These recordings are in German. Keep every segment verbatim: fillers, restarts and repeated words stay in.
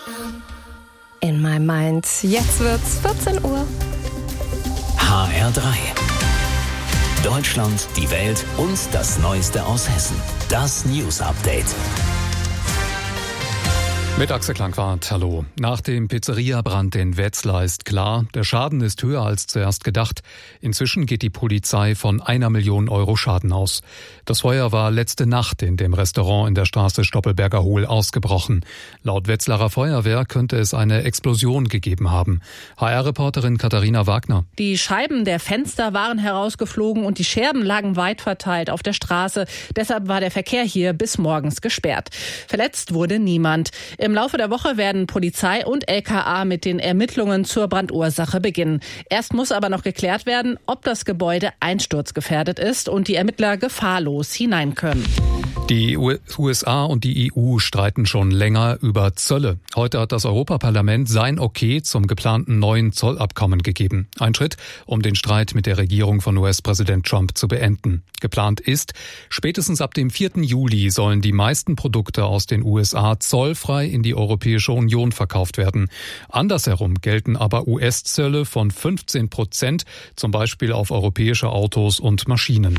In my mind. Jetzt wird's vierzehn Uhr. H R drei. Deutschland, die Welt und das Neueste aus Hessen. Das News Update. Mit Axel Klangwart, hallo. Nach dem Pizzeria-Brand in Wetzlar ist klar, der Schaden ist höher als zuerst gedacht. Inzwischen geht die Polizei von einer Million Euro Schaden aus. Das Feuer war letzte Nacht in dem Restaurant in der Straße Stoppelberger Hohl ausgebrochen. Laut Wetzlarer Feuerwehr könnte es eine Explosion gegeben haben. H R-Reporterin Katharina Wagner. Die Scheiben der Fenster waren herausgeflogen und die Scherben lagen weit verteilt auf der Straße. Deshalb war der Verkehr hier bis morgens gesperrt. Verletzt wurde niemand. Im Laufe der Woche werden Polizei und L K A mit den Ermittlungen zur Brandursache beginnen. Erst muss aber noch geklärt werden, ob das Gebäude einsturzgefährdet ist und die Ermittler gefahrlos hinein können. Die U S A und die E U streiten schon länger über Zölle. Heute hat das Europaparlament sein Okay zum geplanten neuen Zollabkommen gegeben. Ein Schritt, um den Streit mit der Regierung von U S-Präsident Trump zu beenden. Geplant ist, spätestens ab dem vierten Juli sollen die meisten Produkte aus den U S A zollfrei in die Europäische Union verkauft werden. Andersherum gelten aber U S-Zölle von fünfzehn Prozent, zum Beispiel auf europäische Autos und Maschinen.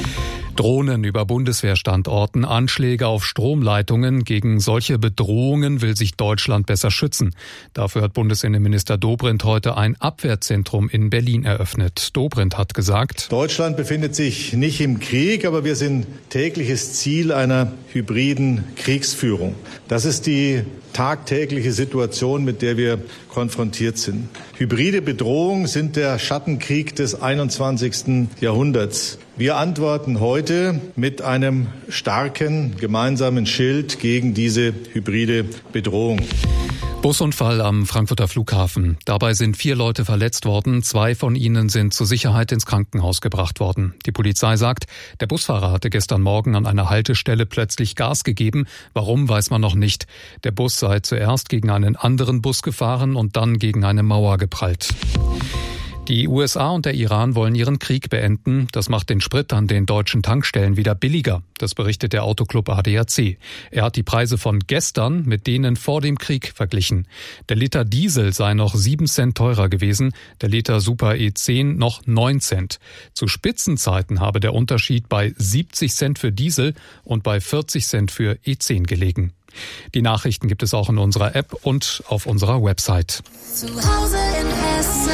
Drohnen über Bundeswehrstandorten, Anschläge auf Stromleitungen. Gegen solche Bedrohungen will sich Deutschland besser schützen. Dafür hat Bundesinnenminister Dobrindt heute ein Abwehrzentrum in Berlin eröffnet. Dobrindt hat gesagt: Deutschland befindet sich nicht im Krieg, aber wir sind tägliches Ziel einer hybriden Kriegsführung. Das ist die tagtägliche Situation, mit der wir konfrontiert sind. Hybride Bedrohungen sind der Schattenkrieg des einundzwanzigsten Jahrhunderts. Wir antworten heute mit einem starken gemeinsamen Schild gegen diese hybride Bedrohung. Busunfall am Frankfurter Flughafen. Dabei sind vier Leute verletzt worden. Zwei von ihnen sind zur Sicherheit ins Krankenhaus gebracht worden. Die Polizei sagt, der Busfahrer hatte gestern Morgen an einer Haltestelle plötzlich Gas gegeben. Warum, weiß man noch nicht. Der Bus sei zuerst gegen einen anderen Bus gefahren und dann gegen eine Mauer geprallt. Die U S A und der Iran wollen ihren Krieg beenden. Das macht den Sprit an den deutschen Tankstellen wieder billiger. Das berichtet der Autoclub A D A C. Er hat die Preise von gestern mit denen vor dem Krieg verglichen. Der Liter Diesel sei noch sieben Cent teurer gewesen, der Liter Super E zehn noch neun Cent. Zu Spitzenzeiten habe der Unterschied bei siebzig Cent für Diesel und bei vierzig Cent für E zehn gelegen. Die Nachrichten gibt es auch in unserer App und auf unserer Website. Zu Hause in Hessen.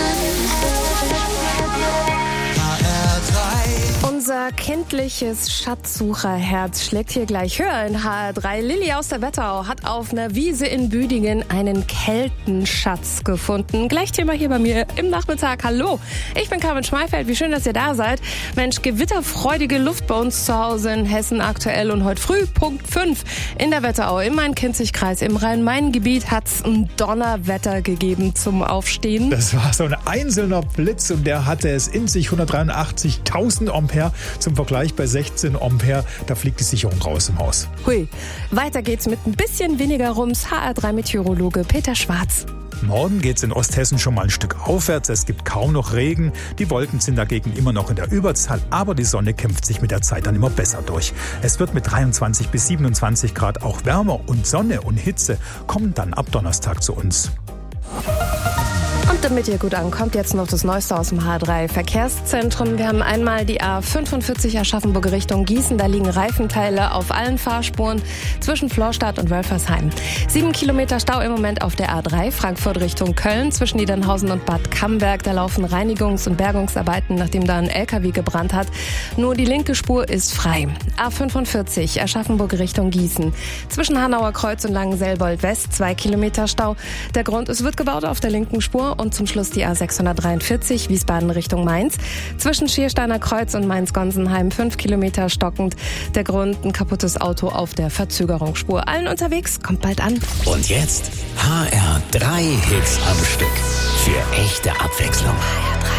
Unser kindliches Schatzsucherherz schlägt hier gleich höher in H R drei. Lilly aus der Wetterau hat auf einer Wiese in Büdingen einen Keltenschatz gefunden. Gleich Thema hier bei mir im Nachmittag. Hallo, ich bin Carmen Schmeifeld. Wie schön, dass ihr da seid. Mensch, gewitterfreudige Luft bei uns zu Hause in Hessen aktuell. Und heute früh, Punkt fünf, in der Wetterau, im Main-Kinzig-Kreis, im Rhein-Main-Gebiet hat es ein Donnerwetter gegeben zum Aufstehen. Das war so ein einzelner Blitz und der hatte es in sich, hundertdreiundachtzigtausend Ampere. Zum Vergleich bei sechzehn Ampere, da fliegt die Sicherung raus im Haus. Hui, weiter geht's mit ein bisschen weniger Rums. H R drei Meteorologe Peter Schwarz. Morgen geht's in Osthessen schon mal ein Stück aufwärts. Es gibt kaum noch Regen. Die Wolken sind dagegen immer noch in der Überzahl, aber die Sonne kämpft sich mit der Zeit dann immer besser durch. Es wird mit dreiundzwanzig bis siebenundzwanzig Grad auch wärmer und Sonne und Hitze kommen dann ab Donnerstag zu uns. Und damit ihr gut ankommt, jetzt noch das Neueste aus dem H drei Verkehrszentrum. Wir haben einmal die A fünfundvierzig Aschaffenburg Richtung Gießen. Da liegen Reifenteile auf allen Fahrspuren zwischen Florstadt und Wölfersheim. Sieben Kilometer Stau im Moment auf der A drei Frankfurt Richtung Köln zwischen Niedernhausen und Bad Camberg. Da laufen Reinigungs- und Bergungsarbeiten, nachdem da ein L K W gebrannt hat. Nur die linke Spur ist frei. A fünfundvierzig Aschaffenburg Richtung Gießen. Zwischen Hanauer Kreuz und Langenselbold West zwei Kilometer Stau. Der Grund, es wird gebaut auf der linken Spur. Und zum Schluss die A sechshundertdreiundvierzig Wiesbaden Richtung Mainz. Zwischen Schiersteiner Kreuz und Mainz-Gonsenheim fünf Kilometer stockend. Der Grund, ein kaputtes Auto auf der Verzögerungsspur. Allen unterwegs, kommt bald an. Und jetzt H R drei Hits am Stück. Für echte Abwechslung. H R drei